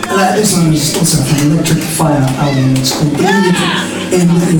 This one is also from Electric Fire album. It's called Believe in